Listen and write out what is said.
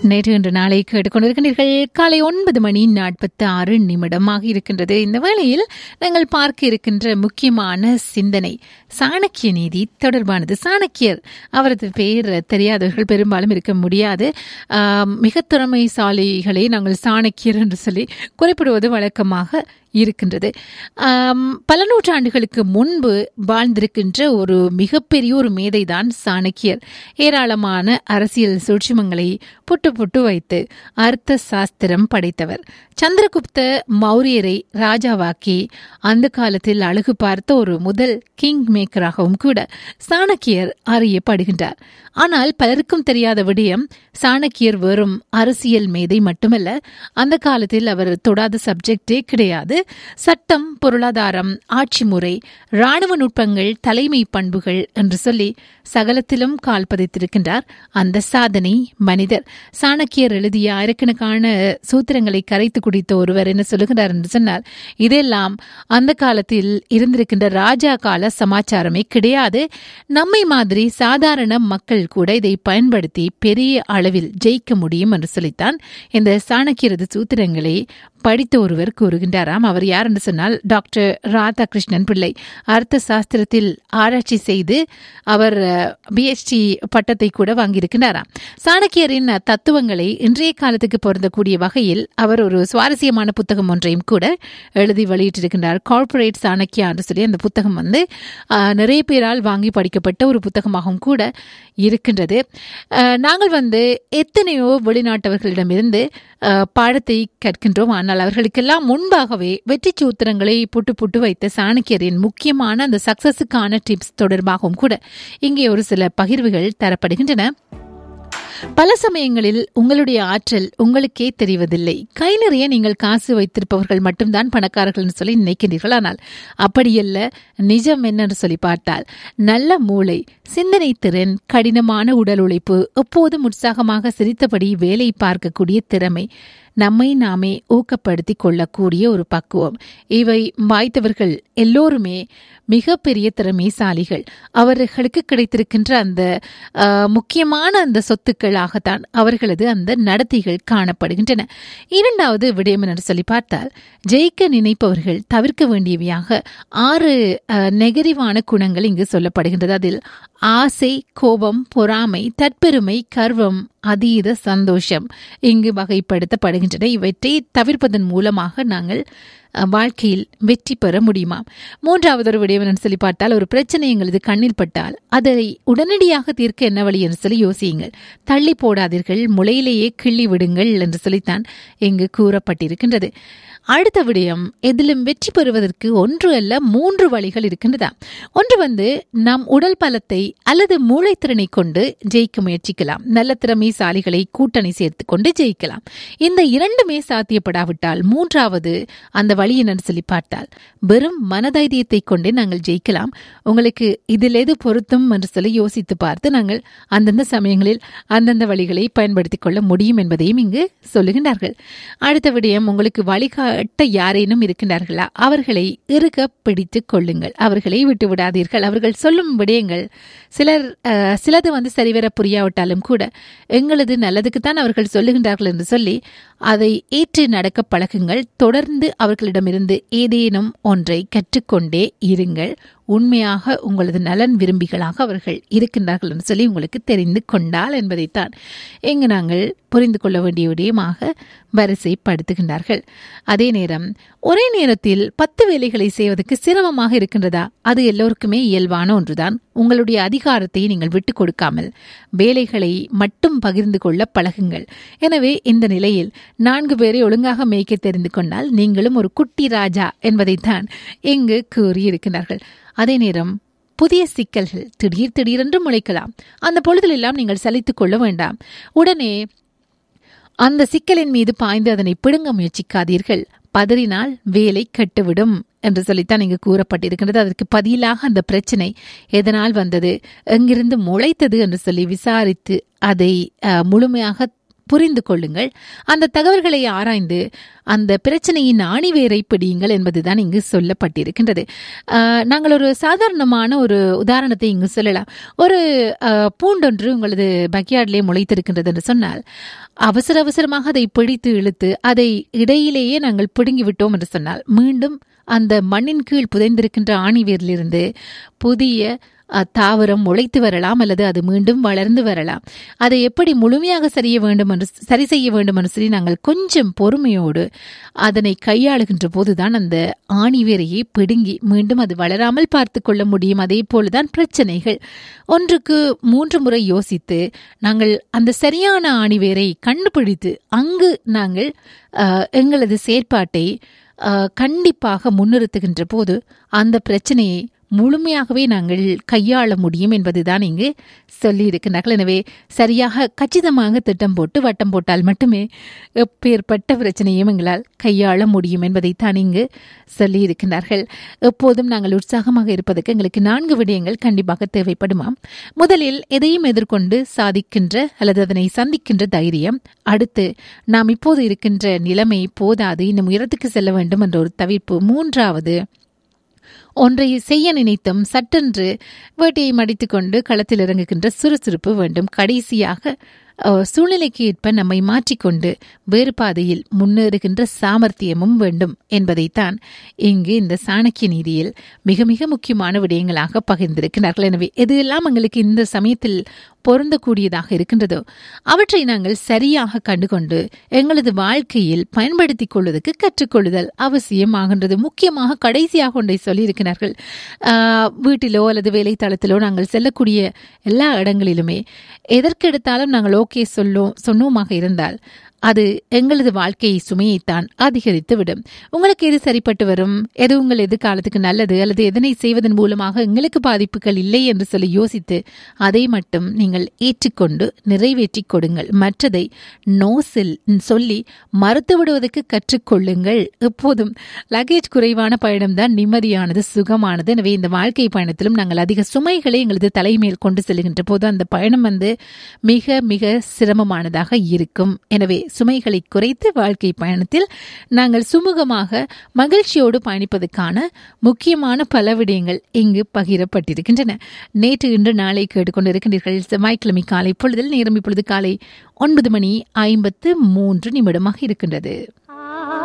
நேற்று இன்று நாளை கேட்டுக்கொண்டிருக்கின்றீர்கள். காலை 9:46 இருக்கின்றது. இந்த வேளையில் நாங்கள் பார்க்க இருக்கின்ற முக்கியமான சிந்தனை சாணக்கிய நீதி தொடர்பானது. சாணக்கியர், அவரது பெயர் தெரியாதவர்கள் பெரும்பாலும் இருக்க முடியாது. மிக திறமைசாலிகளை நாங்கள் சாணக்கியர் என்று சொல்லி குறிப்பிடுவது வழக்கமாக இருக்கின்றது. பல நூற்றாண்டுகளுக்கு முன்பு வாழ்ந்திருக்கின்ற ஒரு மிகப்பெரிய ஒரு மேதைதான் சாணக்கியர். ஏராளமான அரசியல் சூட்சுமங்களை புட்டு புட்டு வைத்து அர்த்த சாஸ்திரம் படைத்தவர். சந்திரகுப்த மௌரியரை ராஜாவாக்கி அந்த காலத்தில் அழகு பார்த்த ஒரு முதல் கிங் மேக்கராகவும் கூட சாணக்கியர் அறியப்படுகின்றார். ஆனால் பலருக்கும் தெரியாத விடயம், சாணக்கியர் வெறும் அரசியல் மேதை மட்டுமல்ல, அந்த காலத்தில் அவர் தொடாத சப்ஜெக்டே கிடையாது. சட்டம், பொருளாதாரம், ஆட்சி முறை, இராணுவ நுட்பங்கள், தலைமை பண்புகள் என்று சொல்லி சகலத்திலும் கால் பதித்திருக்கின்றார் அந்த சாதனை மனிதர். சாணக்கியர் எழுதிய ஆயிரக்கணக்கான சூத்திரங்களை கரைத்து குடித்த ஒருவர் என்ன சொல்லுகிறார் என்று சொன்னால், இதெல்லாம் அந்த காலத்தில் இருந்திருக்கின்ற ராஜா கால சமாச்சாரமே கிடையாது. நம்மை மாதிரி சாதாரண மக்கள் கூட இதை பயன்படுத்தி பெரிய அளவில் ஜெயிக்க முடியும் என்று சொல்லித்தான் இந்த சாணக்கியரது சூத்திரங்களை படித்த ஒருவர் கூறுகின்றாராம். அவர் யார் என்று சொன்னால் டாக்டர் ராதாகிருஷ்ணன் பிள்ளை. அர்த்த சாஸ்திரத்தில் ஆராய்ச்சி செய்து அவர் PhD பட்டத்தை கூட வாங்கியிருக்கிறாராம். சாணக்கியரின் தத்துவங்களை இன்றைய காலத்துக்கு பொருந்தக்கூடிய வகையில் அவர் ஒரு சுவாரஸ்யமான புத்தகம் ஒன்றையும் கூட எழுதி வெளியிட்டிருக்கின்றார். கார்ப்பரேட் சாணக்கியா என்று சொல்லி அந்த புத்தகம் நிறைய பேரால் வாங்கி படிக்கப்பட்ட ஒரு புத்தகமாகவும் கூட இருக்கின்றது. நாங்கள் எத்தனையோ வெளிநாட்டவர்களிடமிருந்து பாடத்தை கற்கின்றோம். ஆனால் அவர்களுக்கெல்லாம் முன்பாகவே வெற்றி சூத்திரங்களை புட்டு புட்டு வைத்த சாணக்கியரின் முக்கியமான அந்த சக்சஸுக்கான டிப்ஸ் தொடர்பாகவும் கூட இங்கே ஒரு சில பகிர்வுகள் தரப்படுகின்றன. பல சமயங்களில் உங்களுடைய ஆற்றல் உங்களுக்கே தெரிவதில்லை. கை நிறைய நீங்கள் காசு வைத்திருப்பவர்கள் மட்டும்தான் பணக்காரர்கள் சொல்லி நினைக்கின்றீர்கள். ஆனால் அப்படியல்ல. நிஜம் என்னன்னு சொல்லி பார்த்தால், நல்ல மூளை, சிந்தனை திறன், கடினமான உடல் உழைப்பு, எப்போதும் உற்சாகமாக சிரித்தபடி வேலை பார்க்கக்கூடிய திறமை, நம்மை நாமே ஊக்கப்படுத்தி கொள்ளக்கூடிய ஒரு பக்குவம், இவை வாய்த்தவர்கள் எல்லோருமே மிகப்பெரிய திறமைசாலிகள். அவர்களுக்கு கிடைத்திருக்கின்ற அந்த முக்கியமான அந்த சொத்துக்களாகத்தான் அவர்களது அந்த நடத்தைகள் காணப்படுகின்றன. இரண்டாவது விடயம் என்று சொல்லி பார்த்தால், ஜெயிக்க நினைப்பவர்கள் தவிர்க்க வேண்டியவையாக 6 நெகரிவான குணங்கள் இங்கு சொல்லப்படுகின்றது. அதில் ஆசை, கோபம், பொறாமை, தற்பெருமை, கர்வம், அதீத சந்தோஷம் இங்கு வகைப்படுத்தப்படுகின்றன. இவற்றை தவிர்ப்பதன் மூலமாக நாங்கள் வாழ்க்கையில் வெற்றி பெற முடியுமா? மூன்றாவது ஒரு விடயம் என்று சொல்லி பார்த்தால், ஒரு பிரச்சனை எங்களது கண்ணில் பட்டால் அதை உடனடியாக தீர்க்க என்ன வழி என்று சொல்லி யோசியுங்கள். தள்ளி போடாதீர்கள், முளையிலேயே கிள்ளி விடுங்கள் என்று சொல்லித்தான் இங்கு கூறப்பட்டிருக்கின்றது. அடுத்த விடயம், எதிலும் வெற்றி பெறுவதற்கு 1 அல்ல 3 வழிகள் இருக்கின்றதா. ஒன்று நம் உடல் பலத்தை அல்லது மூளைத்திறனை கொண்டு ஜெயிக்க முயற்சிக்கலாம். நல்ல திறமைசாலிகளை கூட்டணி சேர்த்து கொண்டு ஜெயிக்கலாம். இந்த 2மே சாத்தியப்படாவிட்டால் மூன்றாவது அந்த வழி என்னன்னு சொல்லி பார்த்தால், வெறும் மனதைரியத்தை கொண்டே நாங்கள் ஜெயிக்கலாம். உங்களுக்கு இதில் எது பொருத்தம் என்று சொல்லி யோசித்து பார்த்து நாங்கள் அந்தந்த சமயங்களில் அந்தந்த வழிகளை பயன்படுத்திக் கொள்ள முடியும் என்பதையும் இங்கு சொல்லுகின்றார்கள். அடுத்த விடயம், உங்களுக்கு வழிகாட்ட யாரேனும் இருக்கின்றார்களா, அவர்களை இறுக பிடித்துக் கொள்ளுங்கள், அவர்களை விட்டு விடாதீர்கள். அவர்கள் சொல்லும் விடயங்கள் சிலது சரிவர புரியாவிட்டாலும் கூட எங்களது நல்லதுக்குத்தான் அவர்கள் சொல்லுகின்றார்கள் என்று சொல்லி அதை ஏற்று நடக்க பழகுங்கள். தொடர்ந்து அவர்களிடமிருந்து ஏதேனும் ஒன்றை கற்றுக்கொண்டே இருங்கள். உண்மையாக உங்களது நலன் விரும்பிகளாக அவர்கள் இருக்கின்றார்கள் என்று சொல்லி உங்களுக்கு தெரிந்து கொண்டால் என்பதைத்தான் இங்கு நாங்கள் புரிந்து கொள்ள வேண்டிய விடயமாக வரிசைப்படுத்துகின்றார்கள். அதே நேரம், ஒரே நேரத்தில் 10 வேலைகளை செய்வதற்கு சிரமமாக இருக்கின்றதா? அது எல்லோருக்குமே இயல்பான ஒன்றுதான். உங்களுடைய அதிகாரத்தை நீங்கள் விட்டுக் கொடுக்காமல் வேலைகளை மட்டும் பகிர்ந்து கொள்ள பழகுங்கள். எனவே இந்த நிலையில் 4 பேரை ஒழுங்காக மேய்க்க தெரிந்து கொண்டால் நீங்களும் ஒரு குட்டி ராஜா என்பதைத்தான் இங்கு கூறியிருக்கிறார்கள். அதே நேரம், புதிய சிக்கல்கள் திடீரென்று முளைக்கலாம். அந்த பொழுதிலெல்லாம் நீங்கள் சலித்துக் கொள்ள வேண்டாம். உடனே அந்த சிக்கலின் மீது பாய்ந்து அதனை பிடுங்க முயற்சிக்காதீர்கள். பதறினால் வேலை கெட்டுவிடும் என்று சொல்லித்தான் இங்கு கூறப்பட்டிருக்கின்றது. அதற்கு பதிலாக அந்த பிரச்சனை எதனால் வந்தது, எங்கிருந்து முளைத்தது என்று சொல்லி விசாரித்து அதை முழுமையாக புரிந்து கொள்ளுங்கள், அந்த தகவல்களை ஆராய்ந்து அந்த பிரச்சனையின் ஆணிவேரை பிடியுங்கள் என்பதுதான் இங்கு சொல்லப்பட்டிருக்கின்றது. நாங்கள் ஒரு சாதாரணமான ஒரு உதாரணத்தை இங்கு சொல்லலாம். ஒரு பூண்டொன்று உங்களது பக்யார்டிலே முளைத்திருக்கின்றது என்று சொன்னால், அவசர அவசரமாக அதை பிடித்து இழுத்து அதை இடையிலேயே நாங்கள் பிடுங்கிவிட்டோம் என்று சொன்னால், மீண்டும் அந்த மண்ணின் கீழ் புதைந்திருக்கின்ற ஆணிவேரிலிருந்து புதிய தாவரம் முளைத்து வரலாம், அல்லது அது மீண்டும் வளர்ந்து வரலாம். அதை எப்படி முழுமையாக சரி செய்ய வேண்டும் என்று சொல்லி நாங்கள் கொஞ்சம் பொறுமையோடு அதனை கையாளுகின்ற போதுதான் அந்த ஆணிவேரையை பிடுங்கி மீண்டும் அது வளராமல் பார்த்து கொள்ள முடியும். அதே போலதான் பிரச்சனைகள். ஒன்றுக்கு 3 முறை யோசித்து நாங்கள் அந்த சரியான ஆணிவேரை கண்டுபிடித்து அங்கு நாங்கள் எங்களது செயற்பாட்டை கண்டிப்பாக முன்னிறுத்துகின்ற போது அந்த பிரச்சனையை முழுமையாகவே நாங்கள் கையாள முடியும் என்பதுதான் இங்கு சொல்லியிருக்கிறார்கள். எனவே சரியாக கச்சிதமாக திட்டம் போட்டு வட்டம் போட்டால் மட்டுமே எப்பேற்பட்ட பிரச்சனையும் எங்களால் கையாள முடியும் என்பதைத்தான் இங்கு சொல்லியிருக்கிறார்கள். எப்போதும் நாங்கள் உற்சாகமாக இருப்பதற்கு எங்களுக்கு 4 விடயங்கள் கண்டிப்பாக தேவைப்படுமாம். முதலில் எதையும் எதிர்கொண்டு சாதிக்கின்ற அல்லது அதனை சந்திக்கின்ற தைரியம். அடுத்து, நாம் இப்போது இருக்கின்ற நிலைமை போதாது, இன்னும் உயரத்துக்கு செல்ல வேண்டும் என்ற ஒரு தவிர்ப்பு. 3வது, ஒன்றை செய்ய நினைத்தும் சட்டென்று வேட்டையை மடித்துக்கொண்டு களத்தில் இறங்குகின்ற சுறுசுறுப்பு வேண்டும். கடைசியாக, சூழ்நிலைக்கு ஏற்ப நம்மை மாற்றிக்கொண்டு வேறு பாதையில் முன்னேறுகின்ற சாமர்த்தியமும் வேண்டும் என்பதைத்தான் இங்கு இந்த சாணக்கிய நீதியில் மிக மிக முக்கியமான விடயங்களாக பகிர்ந்திருக்கிறார்கள். எனவே எதையெல்லாம் எங்களுக்கு இந்த சமயத்தில் பொருந்தக்கூடியதாக இருக்கின்றதோ அவற்றை நாங்கள் சரியாக கண்டுகொண்டு எங்களது வாழ்க்கையில் பயன்படுத்திக் கொள்வதற்கு கற்றுக்கொள்ளுதல் அவசியமாகின்றது. முக்கியமாக கடைசியாக ஒன்றை சொல்லியிருக்கிறார்கள். வீட்டிலோ அல்லது வேலைத்தளத்திலோ நாங்கள் செல்லக்கூடிய எல்லா இடங்களிலுமே எதற்கெடுத்தாலும் நாங்கள் ஓகே சொன்னோமாக இருந்தால் அது எங்களது வாழ்க்கை சுமையைத்தான் அதிகரித்து விடும். உங்களுக்கு எது சரிப்பட்டு வரும், எது உங்கள் எதிர்காலத்துக்கு நல்லது, அல்லது எதனை செய்வதன் மூலமாக எங்களுக்கு பாதிப்புகள் இல்லை என்று சொல்லி யோசித்து அதை மட்டும் நீங்கள் ஏற்றுக்கொண்டு நிறைவேற்றி கொடுங்கள். மற்றதை நோசில் சொல்லி மறுத்து விடுவதற்கு கற்றுக்கொள்ளுங்கள். எப்போதும் லக்கேஜ் குறைவான பயணம்தான் நிம்மதியானது, சுகமானது. எனவே இந்த வாழ்க்கை பயணத்திலும் நாங்கள் அதிக சுமைகளை எங்களது தலைமேல் கொண்டு செல்கின்ற போது அந்த பயணம் மிக மிக சிரமமானதாக இருக்கும். எனவே சுமைகளை குறைத்து வாழ்க்கை பயணத்தில் நாங்கள் சுமூகமாக மகிழ்ச்சியோடு பயணிப்பதற்கான முக்கியமான பல விடயங்கள் இங்கு பகிரப்பட்டிருக்கின்றன. நேற்று இன்று நாளை கேட்டுக்கொண்டிருக்கின்றீர்கள். செவ்வாய்க்கிழமை காலை பொழுதில் நேரம் இப்பொழுது காலை 9:53 இருக்கின்றது.